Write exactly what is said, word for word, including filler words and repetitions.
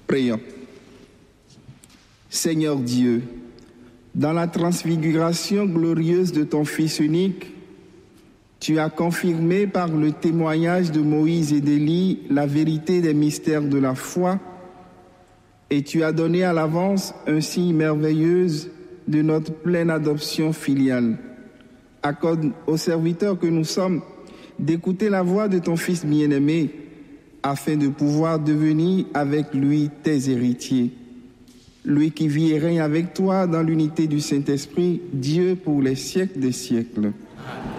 Prions. Seigneur Dieu, dans la transfiguration glorieuse de ton Fils unique, tu as confirmé par le témoignage de Moïse et d'Élie la vérité des mystères de la foi et tu as donné à l'avance un signe merveilleux de notre pleine adoption filiale. Accorde aux serviteurs que nous sommes d'écouter la voix de ton Fils bien-aimé afin de pouvoir devenir avec lui tes héritiers. Lui qui vit et règne avec toi dans l'unité du Saint-Esprit, Dieu pour les siècles des siècles. Amen.